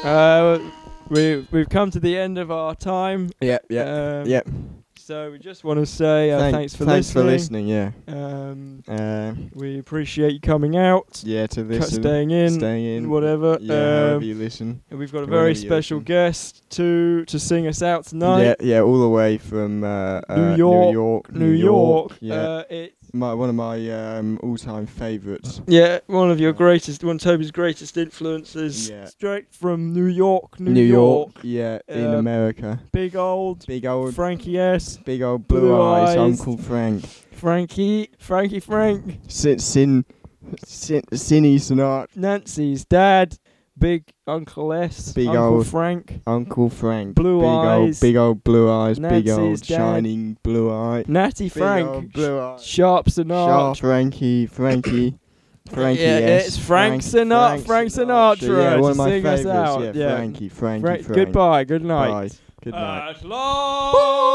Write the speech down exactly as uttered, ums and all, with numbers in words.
Uh, we we've come to the end of our time. Yeah, yeah, um, yeah. So we just want to say uh, Thank, thanks for thanks listening. for listening. Yeah. Um, Uh, we appreciate you coming out. yeah, to cu- listen, staying in, staying in, whatever. Yeah, however Um, you listen. and we've got a whenever very you special listen. guest to to sing us out tonight. Yeah, yeah, all the way from uh, New uh, York, New York, New York. Yeah, Uh, it's my one of my um, all-time favourites. yeah, one of your Yeah. greatest, one of Toby's greatest influences. Yeah. Straight from New York, New, New York. York, yeah, in Uh, America. Big old Big old, Frankie S. big old Blue blue, eyes, eyes. Uncle Frank. Frankie, Frankie Frank. Sin, sin, sin, Sinny Sinatra. Nancy's dad. Big Uncle S. Big Uncle old Frank. Uncle Frank. Blue big eyes. Old, big old blue eyes. big Nancy's old dad. shining blue eye. Natty Big Frank. old blue eyes. Sharp Sinatra. Sharp Frankie, Frankie, Frankie. Yeah, yes. it's Frank Sinatra- Frank Sinatra Yeah, one to of my sing us favourites. out, Yeah, yeah. Frankie, Frankie, Frank, Frank. goodbye, good night. Bye. Good night. At last.